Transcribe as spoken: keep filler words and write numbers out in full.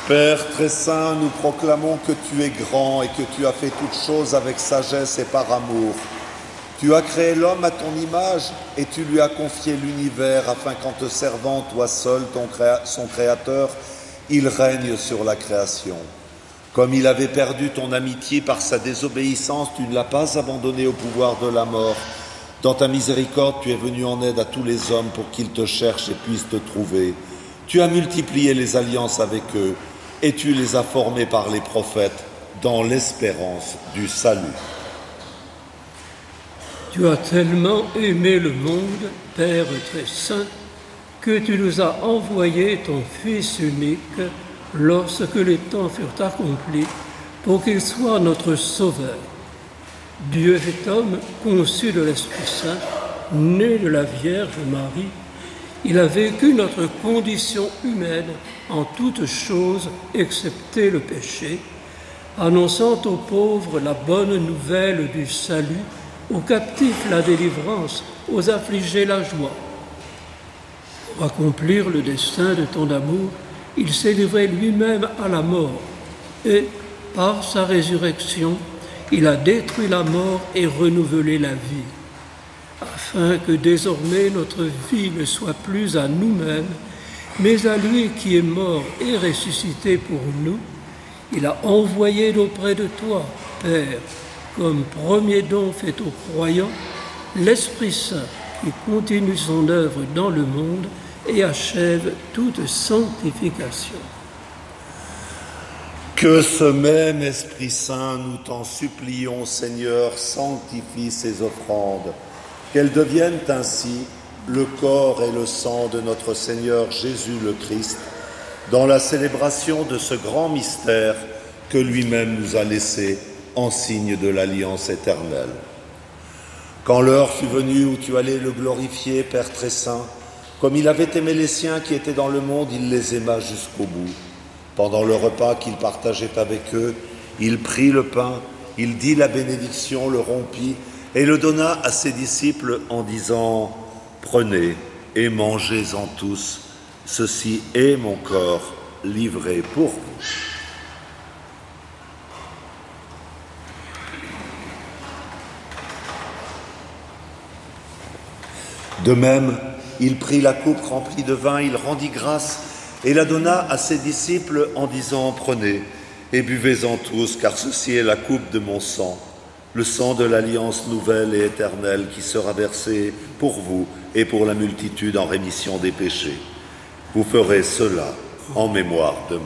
Père très saint, nous proclamons que tu es grand et que tu as fait toutes choses avec sagesse et par amour. Tu as créé l'homme à ton image et tu lui as confié l'univers afin qu'en te servant, toi seul, ton créa- son créateur, il règne sur la création. Comme il avait perdu ton amitié par sa désobéissance, tu ne l'as pas abandonné au pouvoir de la mort. Dans ta miséricorde, tu es venu en aide à tous les hommes pour qu'ils te cherchent et puissent te trouver. Tu as multiplié les alliances avec eux et tu les as formés par les prophètes dans l'espérance du salut. Tu as tellement aimé le monde, Père très saint, que tu nous as envoyé ton Fils unique lorsque les temps furent accomplis pour qu'il soit notre Sauveur. Dieu est homme, conçu de l'Esprit Saint, né de la Vierge Marie. Il a vécu notre condition humaine en toutes choses, excepté le péché, annonçant aux pauvres la bonne nouvelle du salut, aux captifs la délivrance, aux affligés la joie. Pour accomplir le dessein de ton amour, il s'est livré lui-même à la mort et, par sa résurrection, il a détruit la mort et renouvelé la vie, afin que désormais notre vie ne soit plus à nous-mêmes, mais à lui qui est mort et ressuscité pour nous. Il a envoyé d'auprès de toi, Père, comme premier don fait aux croyants, l'Esprit Saint qui continue son œuvre dans le monde et achève toute sanctification. Que ce même Esprit Saint, nous t'en supplions, Seigneur, sanctifie ces offrandes, qu'elles deviennent ainsi le corps et le sang de notre Seigneur Jésus le Christ, dans la célébration de ce grand mystère que lui-même nous a laissé en signe de l'alliance éternelle. Quand l'heure fut venue où tu allais le glorifier, Père très saint, comme il avait aimé les siens qui étaient dans le monde, il les aima jusqu'au bout. Pendant le repas qu'il partageait avec eux, il prit le pain, il dit la bénédiction, le rompit et le donna à ses disciples en disant « Prenez et mangez-en tous, ceci est mon corps livré pour vous. » De même, il prit la coupe remplie de vin, il rendit grâce et la donna à ses disciples en disant « Prenez et buvez-en tous, car ceci est la coupe de mon sang, le sang de l'alliance nouvelle et éternelle qui sera versé pour vous et pour la multitude en rémission des péchés. Vous ferez cela en mémoire de moi. »